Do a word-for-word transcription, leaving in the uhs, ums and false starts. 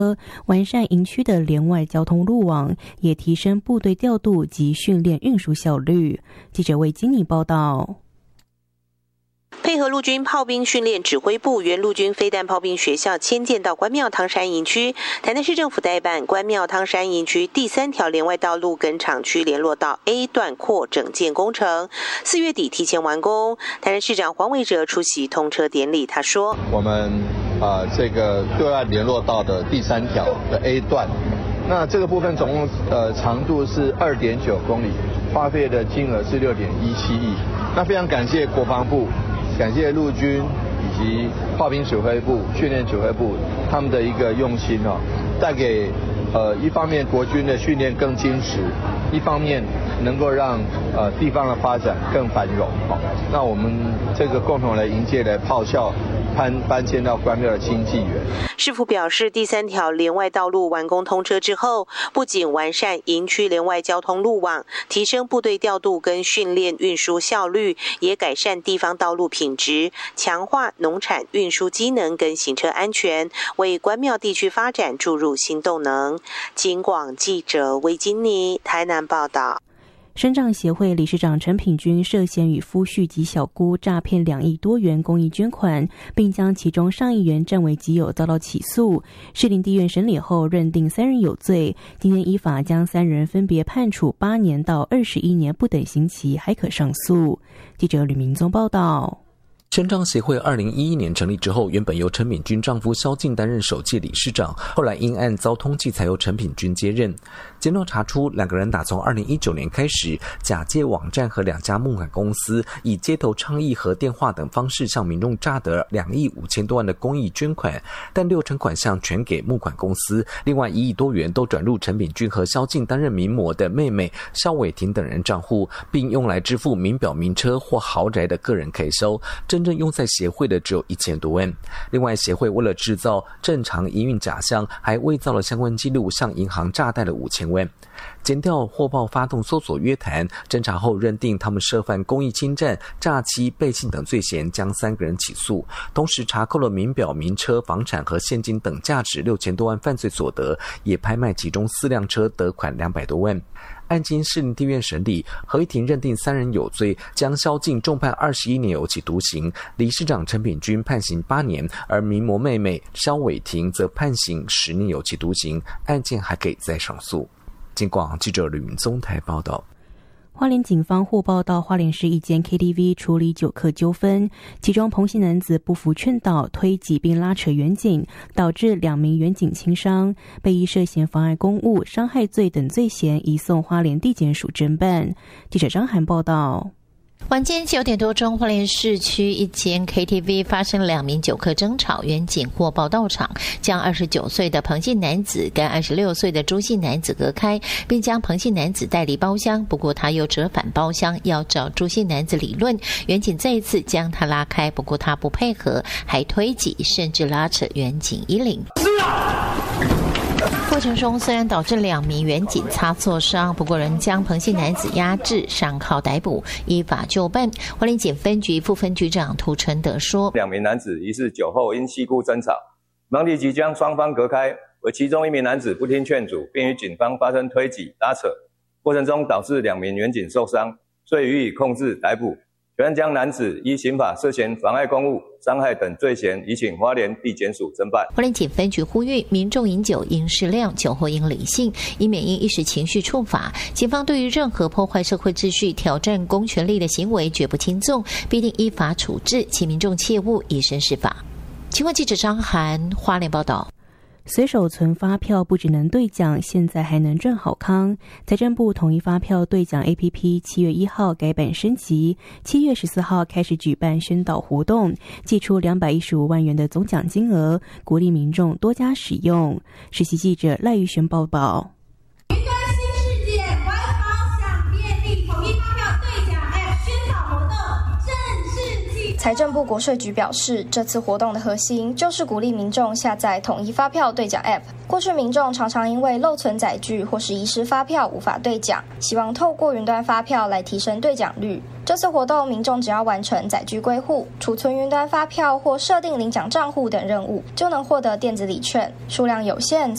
完善营区的连外交通路网，也提升部队调度及训练运输效率。记者为金妮报道。 配合陆军炮兵训练指挥部原陆军飞弹炮兵学校迁建到关庙汤山营区，台南市政府代办关庙汤山营区第三条连外道路跟厂区联络道 A 段扩整建工程，四月底提前完工。台南市长黄伟哲出席通车典礼，他说：“ 我们啊、呃、这个对外联络道的第三条的 A 段，那这个部分总共呃长度是二点九公里，花费的金额是六点一七亿。那非常感谢国防部。”感谢陆军以及炮兵指挥部、训练指挥部他们的一个用心哦，带给呃一方面国军的训练更精实，一方面能够让呃地方的发展更繁荣。好、哦，那我们这个共同来迎接的炮校搬搬迁到关庙的新纪元。 市府表示，第三条连外道路完工通车之后，不仅完善营区连外交通路网，提升部队调度跟训练运输效率，也改善地方道路品质，强化农产运输机能跟行车安全，为关庙地区发展注入新动能。警广记者魏金妮台南报道。 身障协会理事长陈品君涉嫌与夫婿及小姑诈骗两亿多元公益捐款，并将其中上亿元占为己有，遭到起诉。士林地院审理后认定三人有罪，今天依法将三人分别判处八年到二十一年不等刑期，还可上诉。记者吕明宗报道。 身障协会二零一一年成立之后，原本由陈品君丈夫萧敬担任首届理事长，后来因案遭通缉，才由陈品君接任。检调查出，两个人打从二零一九年开始，假借网站和两家募款公司，以街头倡议和电话等方式向民众诈得两亿五千多万的公益捐款，但六成款项全给募款公司，另外一亿多元都转入陈品君和萧敬担任名模的妹妹萧伟婷等人账户，并用来支付名表、名车或豪宅的个人开销。真正用在协会的只有一千多万。另外，协会为了制造正常营运假象，还伪造了相关记录，向银行诈贷了五千万。检调获报发动搜索约谈，侦查后认定他们涉犯公益侵占、诈欺、背信等罪嫌，将三个人起诉。同时查扣了名表、名车、房产和现金等价值六千多万犯罪所得，也拍卖其中四辆车得款两百多万。案经士林地院审理，合议庭认定三人有罪，将萧敬重判二十一年有期徒刑，理事长陈品君判刑八年，而名模妹妹萧伟婷则判刑十年有期徒刑，案件还可以再上诉。警广记者吕明宗台报道。 花莲警方获报到花莲市一间 K T V 处理酒客纠纷，其中彭姓男子不服劝导，推挤并拉扯员警，导致两名员警轻伤，被依涉嫌妨碍公务、伤害罪等罪嫌移送花莲地检署侦办。记者张涵报道。 晚间九点多钟，花莲市区一间 K T V 发生两名酒客争吵，员警获报到场，将二十九岁的彭姓男子跟二十六岁的朱姓男子隔开，并将彭姓男子带离包厢。不过他又折返包厢，要找朱姓男子理论，员警再一次将他拉开，不过他不配合，还推挤甚至拉扯员警衣领。过程中虽然导致两名员警擦挫伤，不过仍将彭姓男子押至上铐逮捕，依法就办。花莲检分局副分局长涂承德说， 两名男子疑似酒后因事故争吵，忙立即将双方隔开，而其中一名男子不听劝阻，并与警方发生推挤拉扯，过程中导致两名员警受伤，遂予以控制逮捕。全案将男子依刑法涉嫌妨碍公务、伤害等罪嫌，移请花莲地检署侦办。 花莲检分局呼吁民众饮酒应适量，酒后应理性，以免因一时情绪触法。警方对于任何破坏社会秩序、挑战公权力的行为绝不轻纵，必定依法处置，请民众切勿以身试法。请问记者张涵花莲报道。 随手存发票不只能兑奖，现在还能赚好康。财政部统一发票兑奖 A P P 七月一号改版升级，七月十四号开始举办宣导活动，寄出两百一十五万元的总奖金额，鼓励民众多加使用。实习记者赖玉璇报道。 云端新世界环保享便利统一发票兑奖 App 宣导活动正式启动。财政部国税局表示，这次活动的核心就是鼓励民众下载统一发票兑奖 App。过去民众常常因为漏存载具或是遗失发票无法兑奖，希望透过云端发票来提升兑奖率。这次活动，民众只要完成载具归户、储存云端发票或设定领奖账户等任务，就能获得电子礼券，数量有限，